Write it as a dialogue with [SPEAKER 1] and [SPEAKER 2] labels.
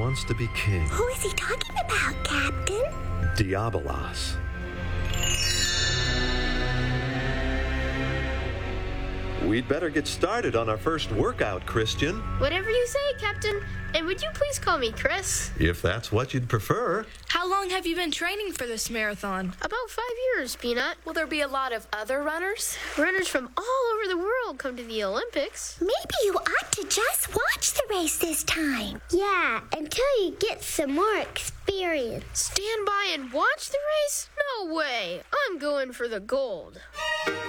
[SPEAKER 1] wants to be king.
[SPEAKER 2] Who is he talking about, Captain?
[SPEAKER 1] Diabolos. We'd better get started on our first workout, Christian.
[SPEAKER 3] Whatever you say, Captain. And would you please call me Chris?
[SPEAKER 1] If that's what you'd prefer.
[SPEAKER 4] How long have you been training for this marathon?
[SPEAKER 3] About 5 years, Peanut.
[SPEAKER 5] Will there be a lot of other runners?
[SPEAKER 3] Runners from all over the world come to the Olympics.
[SPEAKER 2] Maybe you ought to just watch the race this time. Yeah, until you get some more experience.
[SPEAKER 3] Stand by and watch the race? No way. I'm going for the gold.